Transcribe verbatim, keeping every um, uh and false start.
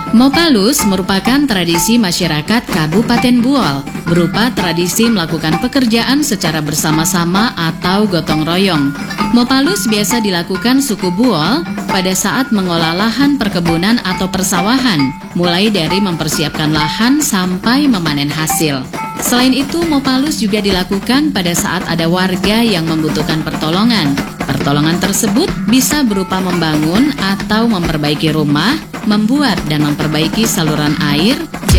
Mopalus merupakan tradisi masyarakat Kabupaten Buol, berupa tradisi melakukan pekerjaan secara bersama-sama atau gotong royong. Mopalus biasa dilakukan suku Buol pada saat mengolah lahan perkebunan atau persawahan, mulai dari mempersiapkan lahan sampai memanen hasil. Selain itu, Mopalus juga dilakukan pada saat ada warga yang membutuhkan pertolongan. Pertolongan tersebut bisa berupa membangun atau memperbaiki rumah, membuat dan memperbaiki saluran air,